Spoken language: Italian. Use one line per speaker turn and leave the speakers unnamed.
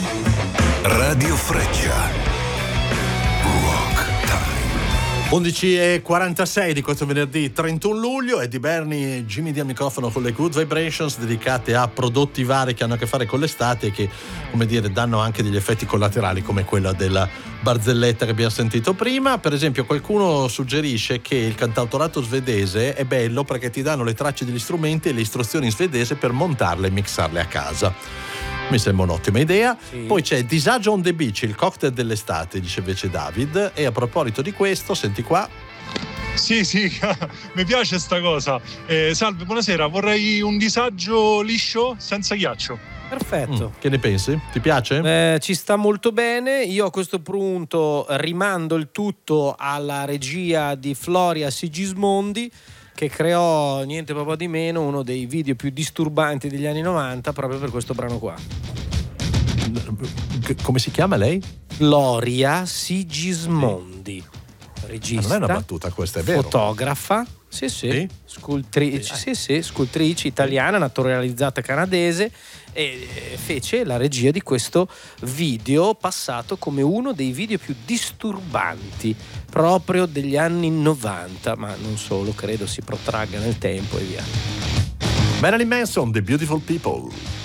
Radio Freccia. Rock Time.
11:46 di questo venerdì 31 luglio. Eddie Bernie e Jimmy D al microfono con le Good Vibrations, dedicate a prodotti vari che hanno a che fare con l'estate e che, come dire, danno anche degli effetti collaterali, come quella della barzelletta che abbiamo sentito prima. Per esempio, qualcuno suggerisce che il cantautorato svedese è bello perché ti danno le tracce degli strumenti e le istruzioni in svedese per montarle e mixarle a casa. Mi sembra un'ottima idea. Sì. Poi c'è Disagio on the Beach, il cocktail dell'estate, dice invece David. E a proposito di questo, senti qua.
Sì, mi piace sta cosa. Salve, buonasera, vorrei un disagio liscio senza ghiaccio.
Perfetto.
Che ne pensi? Ti piace?
Ci sta molto bene. Io a questo punto rimando il tutto alla regia di Floria Sigismondi, che creò niente proprio di meno uno dei video più disturbanti degli anni 90 proprio per questo brano qua.
Come si chiama lei?
Floria Sigismondi, regista.
Non è una battuta questa, è vero.
Fotografa, sì. Scultrice italiana, naturalizzata canadese, e fece la regia di questo video passato come uno dei video più disturbanti proprio degli anni 90, ma non solo, credo si protragga nel tempo e via.
Marilyn Manson, The Beautiful People.